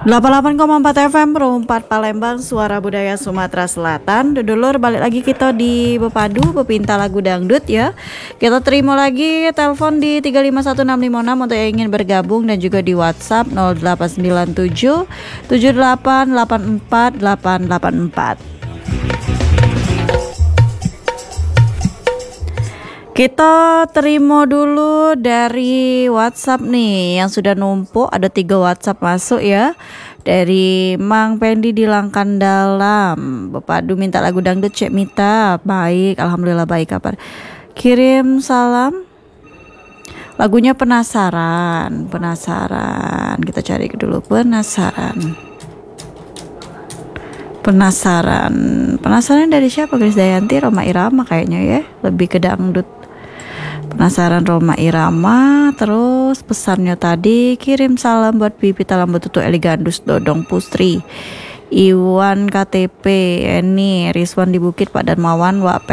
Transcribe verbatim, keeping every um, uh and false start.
delapan puluh delapan koma empat F M Room empat Palembang, Suara Budaya Sumatera Selatan. Dulur balik lagi kita di Bepadu Bepinta lagu dangdut ya. Kita terima lagi telepon di tiga lima satu enam lima enam untuk yang ingin bergabung, dan juga di WhatsApp nol delapan sembilan tujuh tujuh delapan delapan empat delapan delapan empat. Kita terima dulu dari WhatsApp nih yang sudah numpuk, ada tiga WhatsApp masuk ya. Dari Mang Pendi di Langkan Dalam, Bepadu minta lagu dangdut Cek Mita. Baik, alhamdulillah baik kabar. Kirim salam. Lagunya penasaran, penasaran. Kita cari dulu penasaran. Penasaran. Penasaran dari siapa? Krisdayanti, Roma Irama kayaknya ya. Lebih ke dangdut. Penasaran Roma Irama. Terus pesannya tadi, kirim salam buat Bibi Talam Betutu Eligandus Dodong Pustri, Iwan K T P, Eni Rizwan di Bukit Pak Darmawan, Wak